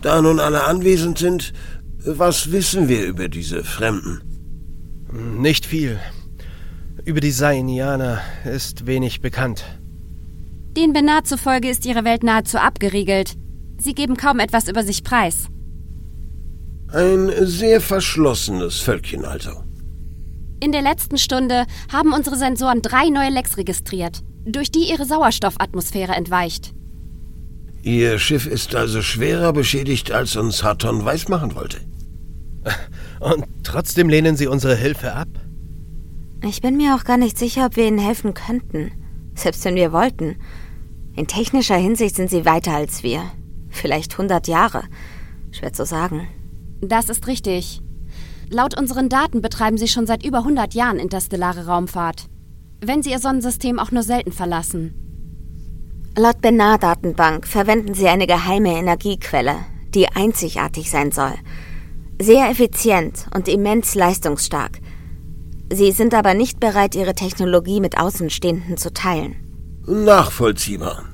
Da nun alle anwesend sind, was wissen wir über diese Fremden? Nicht viel. Über die Sainianer ist wenig bekannt. Den Benar zufolge ist ihre Welt nahezu abgeriegelt. Sie geben kaum etwas über sich preis. Ein sehr verschlossenes Völkchen also. In der letzten Stunde haben unsere Sensoren 3 neue Lecks registriert, durch die ihre Sauerstoffatmosphäre entweicht. Ihr Schiff ist also schwerer beschädigt, als uns Haton weismachen wollte. Und trotzdem lehnen Sie unsere Hilfe ab? Ich bin mir auch gar nicht sicher, ob wir Ihnen helfen könnten. Selbst wenn wir wollten. In technischer Hinsicht sind Sie weiter als wir. Vielleicht 100 Jahre. Schwer zu sagen. Das ist richtig. Laut unseren Daten betreiben sie schon seit über 100 Jahren interstellare Raumfahrt. Wenn sie ihr Sonnensystem auch nur selten verlassen. Laut Benar-Datenbank verwenden sie eine geheime Energiequelle, die einzigartig sein soll. Sehr effizient und immens leistungsstark. Sie sind aber nicht bereit, ihre Technologie mit Außenstehenden zu teilen. Nachvollziehbar.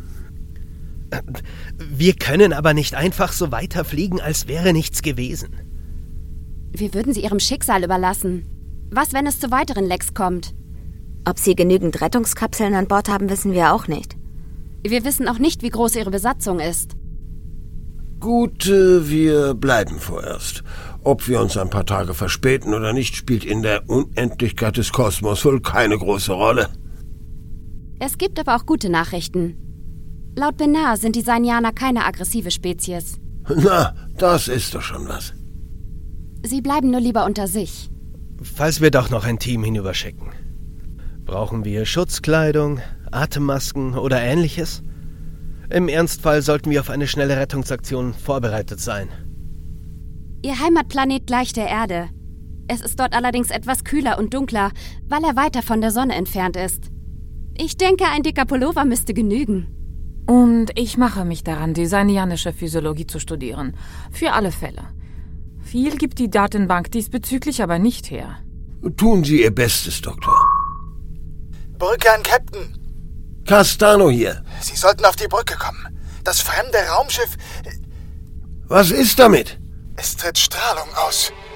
Wir können aber nicht einfach so weiterfliegen, als wäre nichts gewesen. Wir würden sie ihrem Schicksal überlassen. Was, wenn es zu weiteren Lecks kommt? Ob sie genügend Rettungskapseln an Bord haben, wissen wir auch nicht. Wir wissen auch nicht, wie groß ihre Besatzung ist. Gut, wir bleiben vorerst. Ob wir uns ein paar Tage verspäten oder nicht, spielt in der Unendlichkeit des Kosmos wohl keine große Rolle. Es gibt aber auch gute Nachrichten. Laut Benar sind die Sainianer keine aggressive Spezies. Na, das ist doch schon was. Sie bleiben nur lieber unter sich. Falls wir doch noch ein Team hinüberschicken. Brauchen wir Schutzkleidung, Atemmasken oder Ähnliches? Im Ernstfall sollten wir auf eine schnelle Rettungsaktion vorbereitet sein. Ihr Heimatplanet gleicht der Erde. Es ist dort allerdings etwas kühler und dunkler, weil er weiter von der Sonne entfernt ist. Ich denke, ein dicker Pullover müsste genügen. Und ich mache mich daran, die sainianische Physiologie zu studieren. Für alle Fälle. Viel gibt die Datenbank diesbezüglich aber nicht her. Tun Sie Ihr Bestes, Doktor. Brücke an Captain. Castano hier. Sie sollten auf die Brücke kommen. Das fremde Raumschiff... Was ist damit? Es tritt Strahlung aus.